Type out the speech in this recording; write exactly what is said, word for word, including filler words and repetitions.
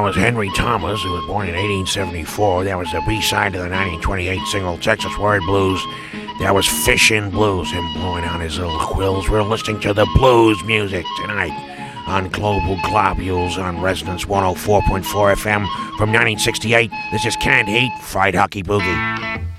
was Henry Thomas, who was born in eighteen seventy-four. That was the B-side to the nineteen twenty-eight single Texas Word Blues. That was Fishin' Blues, him blowing on his little quills. We're listening to the blues music tonight on Global Globules on Resonance one oh four point four F M from nineteen sixty-eight. This is Canned Heat, Fried Hockey Boogie.